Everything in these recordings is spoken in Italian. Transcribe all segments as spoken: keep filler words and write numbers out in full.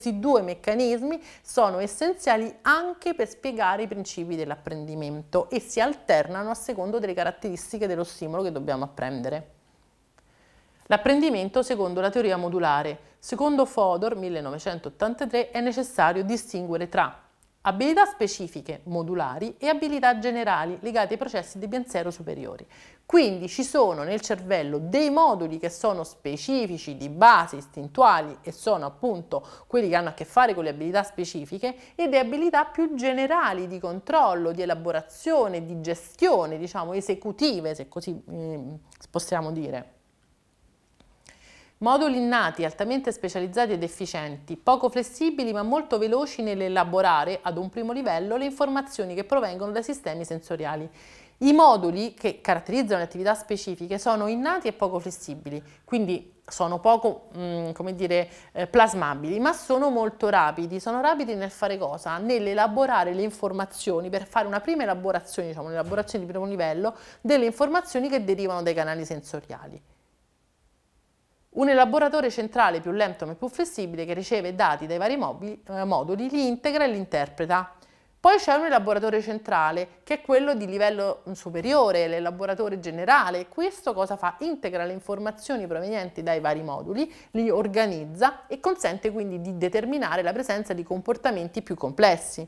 Questi due meccanismi sono essenziali anche per spiegare i principi dell'apprendimento e si alternano a secondo delle caratteristiche dello stimolo che dobbiamo apprendere. L'apprendimento secondo la teoria modulare. Secondo Fodor, millenovecentottantatré, è necessario distinguere tra abilità specifiche modulari e abilità generali legate ai processi di pensiero superiori. Quindi ci sono nel cervello dei moduli che sono specifici, di base, istintuali e sono appunto quelli che hanno a che fare con le abilità specifiche e le abilità più generali di controllo, di elaborazione, di gestione, diciamo esecutive, se così eh, possiamo dire. Moduli innati, altamente specializzati ed efficienti, poco flessibili ma molto veloci nell'elaborare ad un primo livello le informazioni che provengono dai sistemi sensoriali. I moduli che caratterizzano le attività specifiche sono innati e poco flessibili, quindi sono poco, mh, come dire, eh, plasmabili, ma sono molto rapidi. Sono rapidi nel fare cosa? Nell'elaborare le informazioni, per fare una prima elaborazione, diciamo, un'elaborazione di primo livello, delle informazioni che derivano dai canali sensoriali. Un elaboratore centrale più lento ma più flessibile che riceve dati dai vari mobili, eh, moduli, li integra e li interpreta. Poi c'è un elaboratore centrale che è quello di livello superiore, l'elaboratore generale. Questo cosa fa? Integra le informazioni provenienti dai vari moduli, li organizza e consente quindi di determinare la presenza di comportamenti più complessi.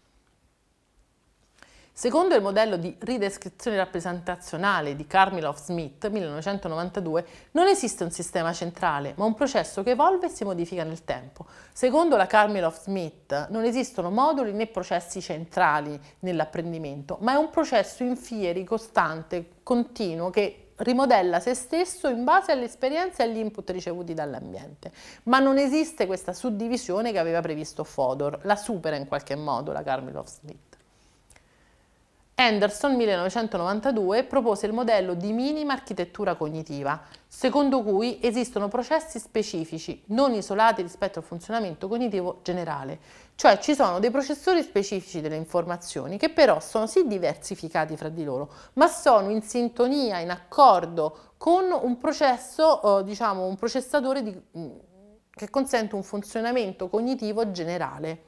Secondo il modello di ridescrizione rappresentazionale di Karmilov-Smith, millenovecentonovantadue, non esiste un sistema centrale, ma un processo che evolve e si modifica nel tempo. Secondo la Karmilov-Smith non esistono moduli né processi centrali nell'apprendimento, ma è un processo in fieri, costante, continuo, che rimodella se stesso in base alle esperienze e agli input ricevuti dall'ambiente. Ma non esiste questa suddivisione che aveva previsto Fodor, la supera in qualche modo la Karmilov-Smith. Anderson, millenovecentonovantadue, propose il modello di minima architettura cognitiva, secondo cui esistono processi specifici non isolati rispetto al funzionamento cognitivo generale, cioè ci sono dei processori specifici delle informazioni che però sono sì diversificati fra di loro, ma sono in sintonia, in accordo con un processo, eh, diciamo un processatore di, che consente un funzionamento cognitivo generale.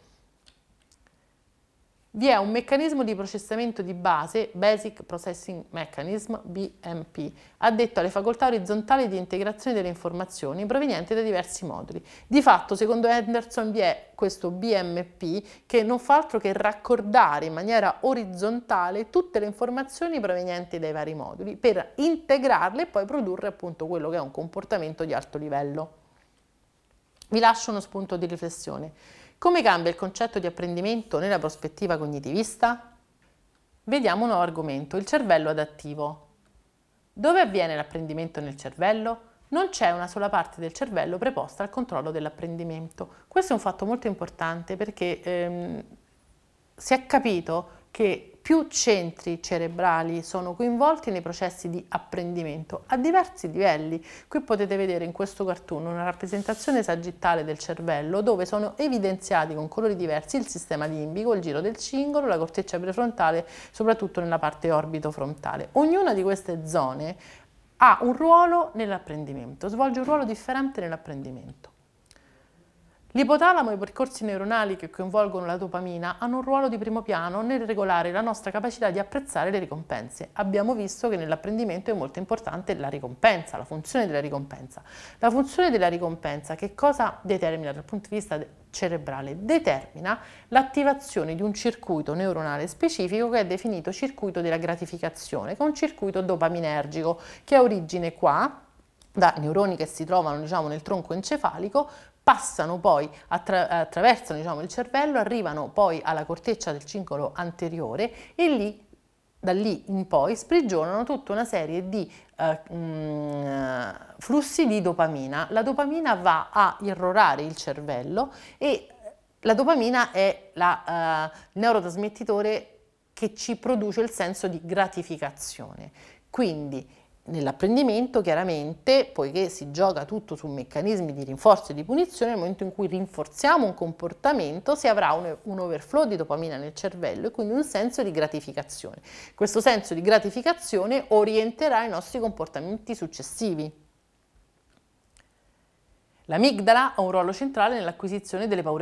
Vi è un meccanismo di processamento di base, Basic Processing Mechanism, B M P, addetto alle facoltà orizzontali di integrazione delle informazioni provenienti da diversi moduli. Di fatto, secondo Anderson, vi è questo B M P che non fa altro che raccordare in maniera orizzontale tutte le informazioni provenienti dai vari moduli per integrarle e poi produrre appunto quello che è un comportamento di alto livello. Vi lascio uno spunto di riflessione. Come cambia il concetto di apprendimento nella prospettiva cognitivista? Vediamo un nuovo argomento, il cervello adattivo. Dove avviene l'apprendimento nel cervello? Non c'è una sola parte del cervello preposta al controllo dell'apprendimento. Questo è un fatto molto importante perché ehm, si è capito che più centri cerebrali sono coinvolti nei processi di apprendimento a diversi livelli. Qui potete vedere in questo cartoon una rappresentazione sagittale del cervello dove sono evidenziati con colori diversi il sistema limbico, il giro del cingolo, la corteccia prefrontale, soprattutto nella parte orbitofrontale. Ognuna di queste zone ha un ruolo nell'apprendimento, svolge un ruolo differente nell'apprendimento. L'ipotalamo e i percorsi neuronali che coinvolgono la dopamina hanno un ruolo di primo piano nel regolare la nostra capacità di apprezzare le ricompense. Abbiamo visto che nell'apprendimento è molto importante la ricompensa, la funzione della ricompensa. La funzione della ricompensa che cosa determina dal punto di vista cerebrale? Determina l'attivazione di un circuito neuronale specifico che è definito circuito della gratificazione, che è un circuito dopaminergico che ha origine qua, da neuroni che si trovano diciamo, nel tronco encefalico, passano poi, attra attraversano diciamo, il cervello, arrivano poi alla corteccia del cingolo anteriore e lì, da lì in poi, sprigionano tutta una serie di uh, um, flussi di dopamina. La dopamina va a irrorare il cervello e la dopamina è la, uh, il neurotrasmettitore che ci produce il senso di gratificazione. Quindi, nell'apprendimento chiaramente, poiché si gioca tutto su meccanismi di rinforzo e di punizione, nel momento in cui rinforziamo un comportamento si avrà un, un overflow di dopamina nel cervello e quindi un senso di gratificazione. Questo senso di gratificazione orienterà i nostri comportamenti successivi. L'amigdala ha un ruolo centrale nell'acquisizione delle paure